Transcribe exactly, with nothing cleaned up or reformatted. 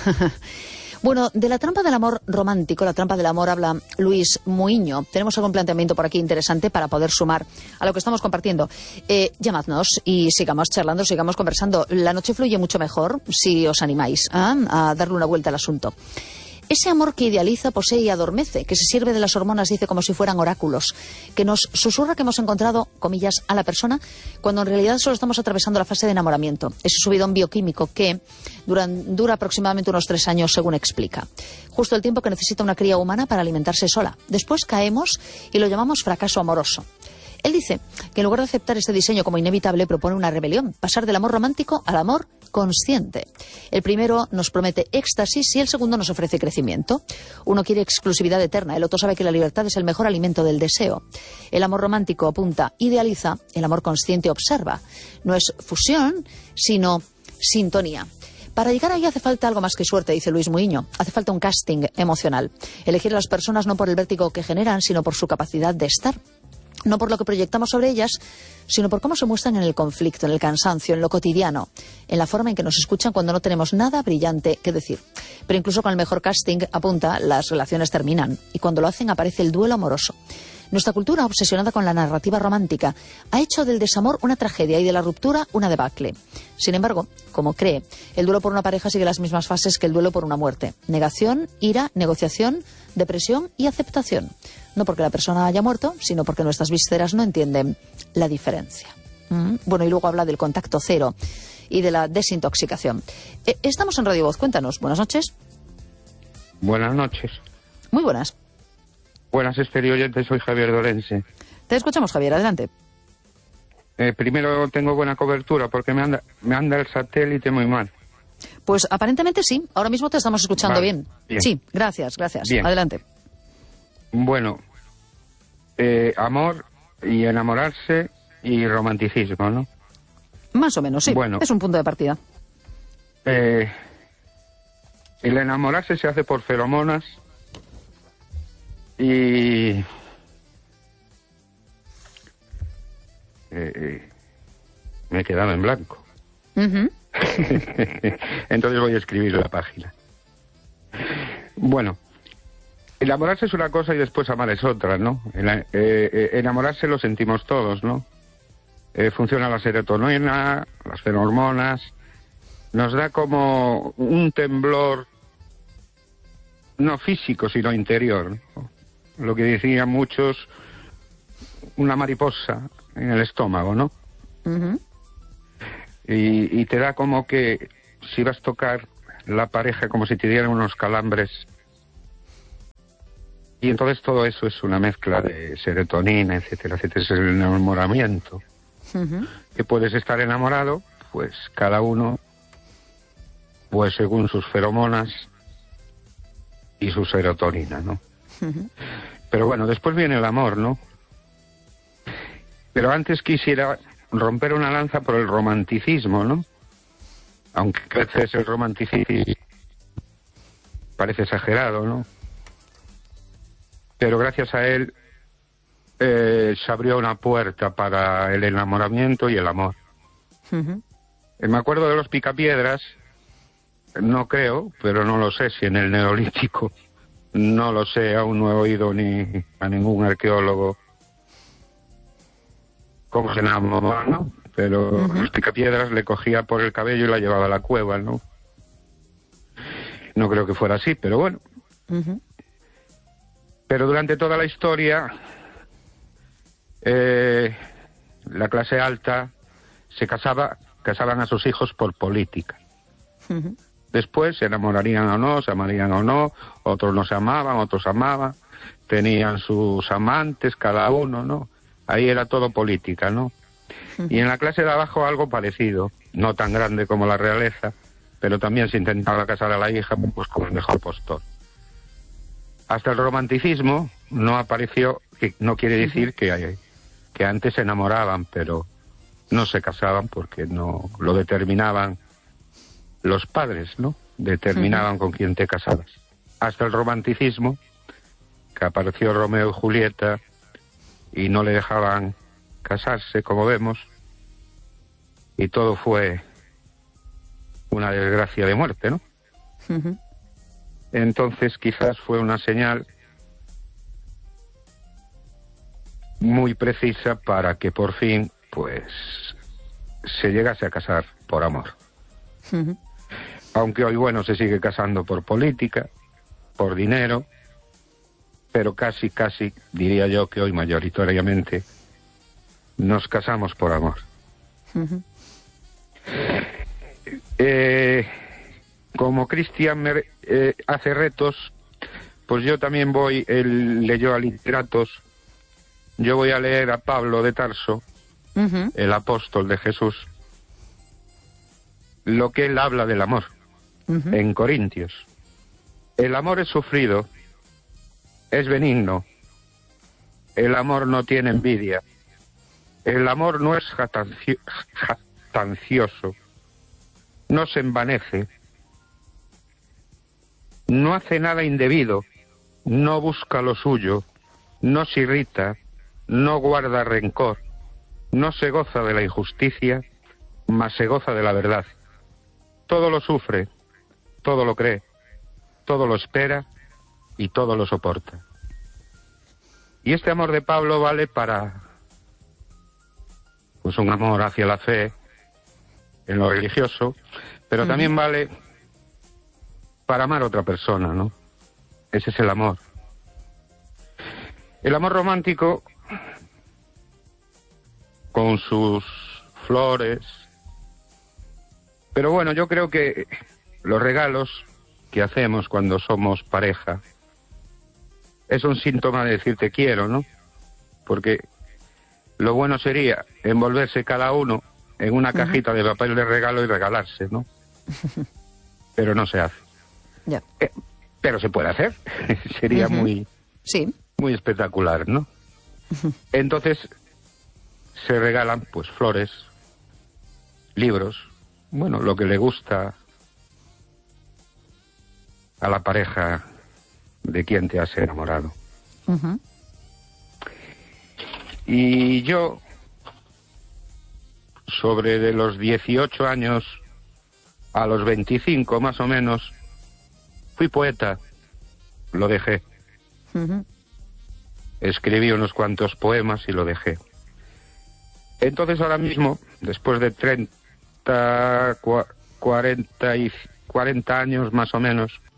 Bueno, de la trampa del amor romántico, la trampa del amor, habla Luis Muiño. Tenemos algún planteamiento por aquí interesante para poder sumar a lo que estamos compartiendo. Eh, llamadnos y sigamos charlando, sigamos conversando. La noche fluye mucho mejor si os animáis ¿eh? a darle una vuelta al asunto. Ese amor que idealiza, posee y adormece, que se sirve de las hormonas, dice, como si fueran oráculos, que nos susurra que hemos encontrado, comillas, a la persona, cuando en realidad solo estamos atravesando la fase de enamoramiento. Ese subidón bioquímico que dura, dura aproximadamente unos tres años, según explica. Justo el tiempo que necesita una cría humana para alimentarse sola. Después caemos y lo llamamos fracaso amoroso. Él dice que en lugar de aceptar este diseño como inevitable, propone una rebelión, pasar del amor romántico al amor consciente. El primero nos promete éxtasis y el segundo nos ofrece crecimiento. Uno quiere exclusividad eterna, el otro sabe que la libertad es el mejor alimento del deseo. El amor romántico apunta, idealiza, el amor consciente observa. No es fusión, sino sintonía. Para llegar ahí hace falta algo más que suerte, dice Luis Muiño. Hace falta un casting emocional. Elegir a las personas no por el vértigo que generan, sino por su capacidad de estar. No por lo que proyectamos sobre ellas, sino por cómo se muestran en el conflicto, en el cansancio, en lo cotidiano, en la forma en que nos escuchan cuando no tenemos nada brillante que decir. Pero incluso con el mejor casting, apunta, las relaciones terminan. Y cuando lo hacen aparece el duelo amoroso. Nuestra cultura, obsesionada con la narrativa romántica, ha hecho del desamor una tragedia y de la ruptura una debacle. Sin embargo, como cree, el duelo por una pareja sigue las mismas fases que el duelo por una muerte. Negación, ira, negociación, depresión y aceptación. No porque la persona haya muerto, sino porque nuestras vísceras no entienden la diferencia. ¿Mm? Bueno, y luego habla del contacto cero y de la desintoxicación. Eh, estamos en Radio Voz, cuéntanos. Buenas noches. Buenas noches. Muy buenas. Buenas, estéreo oyentes, soy Javier Dorense. Te escuchamos, Javier, adelante. Eh, primero tengo buena cobertura porque me anda, me anda el satélite muy mal. Pues aparentemente sí, ahora mismo te estamos escuchando vale, bien. bien. Sí, gracias, gracias. Bien. Adelante. Bueno, eh, amor y enamorarse y romanticismo, ¿no? Más o menos, sí. Bueno, es un punto de partida. Eh, el enamorarse se hace por feromonas y... Eh, me he quedado en blanco. Uh-huh. Entonces voy a escribir la página. Bueno, enamorarse es una cosa y después amar es otra, ¿no? En la, eh, eh, enamorarse lo sentimos todos, ¿no? Eh, funciona la serotonina, las feromonas, nos da como un temblor no físico, sino interior, ¿no? Lo que decían muchos, una mariposa en el estómago, ¿no? Uh-huh. Y, y te da como que si vas a tocar la pareja como si te dieran unos calambres. Y entonces todo eso es una mezcla de serotonina, etcétera, etcétera. Es el enamoramiento. Uh-huh. Que puedes estar enamorado, pues cada uno, pues según sus feromonas y su serotonina, ¿no? Uh-huh. Pero bueno, después viene el amor, ¿no? Pero antes quisiera romper una lanza por el romanticismo, ¿no? Aunque a veces el romanticismo parece exagerado, ¿no? Pero gracias a él eh, se abrió una puerta para el enamoramiento y el amor. Uh-huh. Eh, me acuerdo de los picapiedras, no creo, pero no lo sé si en el Neolítico, no lo sé, aún no he oído ni a ningún arqueólogo cómo se enamoró, ¿no? Pero uh-huh. los picapiedras le cogía por el cabello y la llevaba a la cueva, ¿no? No creo que fuera así, pero bueno. Uh-huh. Pero durante toda la historia, eh, la clase alta se casaba, casaban a sus hijos por política. Uh-huh. Después se enamorarían o no, se amarían o no, otros no se amaban, otros amaban, tenían sus amantes cada uno, ¿no? Ahí era todo política, ¿no? Uh-huh. Y en la clase de abajo algo parecido, no tan grande como la realeza, pero también se intentaba casar a la hija pues con el mejor postor. Hasta el romanticismo no apareció, que no quiere decir que, que antes se enamoraban, pero no se casaban porque no lo determinaban los padres, ¿no? Determinaban uh-huh. con quién te casabas. Hasta el romanticismo, que apareció Romeo y Julieta y no le dejaban casarse, como vemos, y todo fue una desgracia de muerte, ¿no? Uh-huh. Entonces quizás fue una señal muy precisa para que por fin, pues, se llegase a casar por amor. Uh-huh. Aunque hoy, bueno, se sigue casando por política, por dinero, pero casi, casi, diría yo que hoy mayoritariamente nos casamos por amor. Uh-huh. Eh, como Cristian me, eh, hace retos, pues yo también voy, él leyó a literatos, yo voy a leer a Pablo de Tarso, uh-huh. el apóstol de Jesús, lo que él habla del amor, uh-huh. en Corintios. El amor es sufrido, es benigno, el amor no tiene envidia, el amor no es jactancio, jactancioso, no se envanece, no hace nada indebido, no busca lo suyo, no se irrita, no guarda rencor, no se goza de la injusticia, mas se goza de la verdad. Todo lo sufre, todo lo cree, todo lo espera y todo lo soporta. Y este amor de Pablo vale para, pues, un amor hacia la fe, en lo religioso, pero uh-huh. también vale para amar a otra persona, ¿no? Ese es el amor. El amor romántico, con sus flores. Pero bueno, yo creo que los regalos que hacemos cuando somos pareja es un síntoma de decir te quiero, ¿no? Porque lo bueno sería envolverse cada uno en una cajita uh-huh. de papel de regalo y regalarse, ¿no? Pero no se hace. Yeah. Eh, pero se puede hacer. Sería uh-huh. muy, sí. muy espectacular, ¿no? Uh-huh. Entonces se regalan, pues, flores, libros, bueno, lo que le gusta a la pareja de quien te has enamorado. Uh-huh. Y yo, sobre de los dieciocho años a los veinticinco más o menos, fui poeta, lo dejé. Uh-huh. Escribí unos cuantos poemas y lo dejé. Entonces ahora mismo, después de treinta, cuarenta, y cuarenta años más o menos,